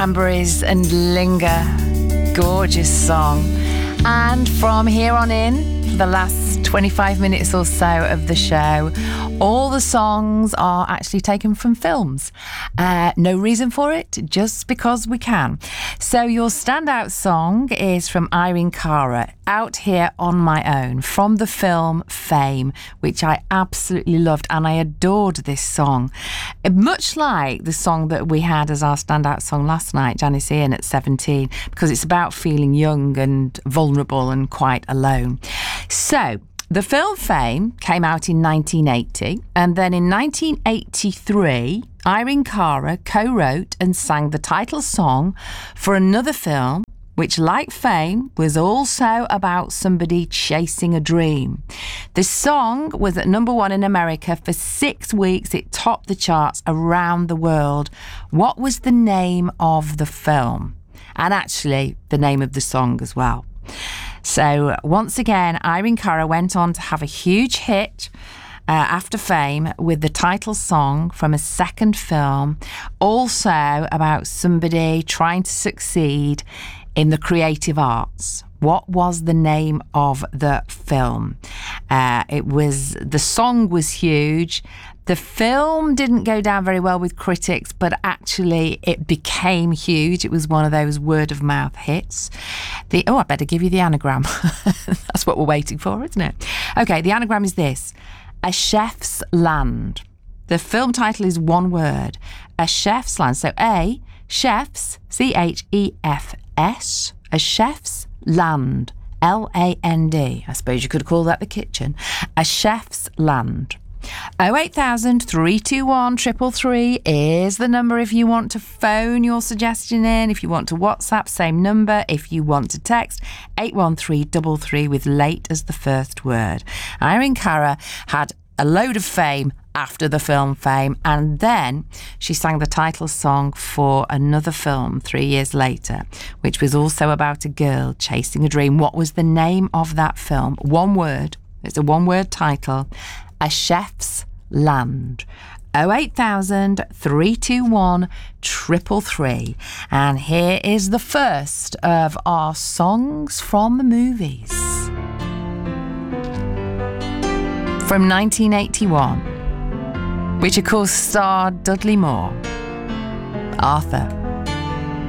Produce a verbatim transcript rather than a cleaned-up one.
Cranberries and Linger. Gorgeous song. And from here on in, for the last twenty-five minutes or so of the show, all the songs are actually taken from films. Uh, no reason for it, just because we can. So your standout song is from Irene Cara, Out Here on My Own, from the film Fame, which I absolutely loved, and I adored this song. Much like the song that we had as our standout song last night, Janis Ian at seventeen, because it's about feeling young and vulnerable and quite alone. So, the film Fame came out in nineteen eighty, and then in nineteen eighty-three, Irene Cara co-wrote and sang the title song for another film, which, like Fame, was also about somebody chasing a dream. The song was at number one in America for six weeks. It topped the charts around the world. What was the name of the film? And actually, the name of the song as well. So once again, Irene Cara went on to have a huge hit uh, after Fame with the title song from a second film, also about somebody trying to succeed in the creative arts. What was the name of the film? Uh, it was, the song was huge. The film didn't go down very well with critics, but actually it became huge. It was one of those word of mouth hits. The oh, I better give you the anagram. That's what we're waiting for, isn't it? Okay, the anagram is this: A Chef's Land. The film title is one word: A Chef's Land. So A, chefs, C H E F S, A Chef's Land, L A N D. I suppose you could call that the kitchen. A Chef's Land. oh eight thousand, three two one, three three three is the number if you want to phone your suggestion in, if you want to WhatsApp, same number, if you want to text, eight one three three three with late as the first word. Irene Cara had a load of fame after the film Fame, and then she sang the title song for another film three years later, which was also about a girl chasing a dream. What was the name of that film? One word. It's a one-word title. A Chef's Land. oh eight thousand, three two one, three three three. And here is the first of our songs from the movies. From nineteen eighty-one, which of course starred Dudley Moore. Arthur.